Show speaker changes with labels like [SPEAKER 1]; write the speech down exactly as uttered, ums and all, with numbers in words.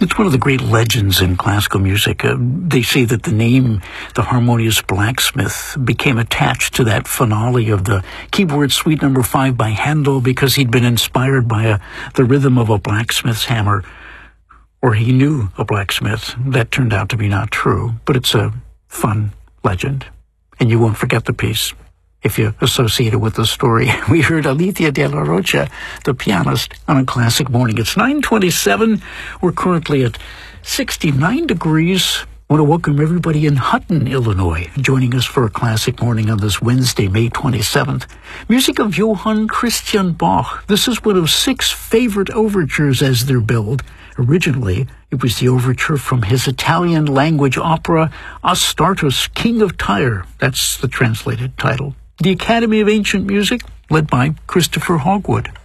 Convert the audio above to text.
[SPEAKER 1] It's one of the great legends in classical music. Uh, they say that the name, the Harmonious Blacksmith, became attached to that finale of the keyboard suite number five by Handel because he'd been inspired by a, the rhythm of a blacksmith's hammer, or he knew a blacksmith. That turned out to be not true, but it's a fun legend, and you won't forget the piece if you associate it with the story. We heard Alethea de la Rocha, the pianist, on A Classic Morning. It's nine twenty-seven. We're currently at sixty-nine degrees. I want to welcome everybody in Hutton, Illinois, joining us for A Classic Morning on this Wednesday, May twenty-seventh. Music of Johann Christian Bach. This is one of six favorite overtures as they're billed. Originally, it was the overture from his Italian-language opera, Astartes, King of Tyre. That's the translated title. The Academy of Ancient Music, led by Christopher Hogwood.